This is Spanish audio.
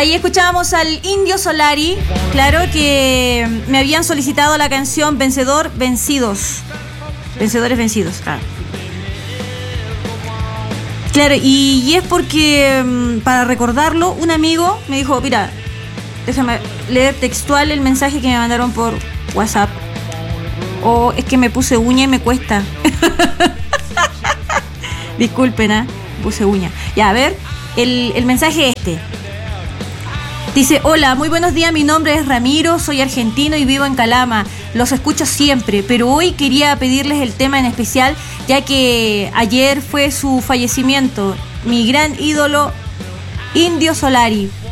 Ahí escuchábamos al Indio Solari. Claro que me habían solicitado la canción Vencedores Vencidos. Claro, y es porque, para recordarlo, un amigo me dijo, mira, déjame leer textual el mensaje que me mandaron por WhatsApp. O es que me puse uña y me cuesta. Disculpen, puse uña. Ya, a ver, el mensaje este. Dice, hola, muy buenos días, mi nombre es Ramiro, soy argentino y vivo en Calama. Los escucho siempre, pero hoy quería pedirles el tema en especial, ya que ayer fue su fallecimiento. Mi gran ídolo, Indio Solari.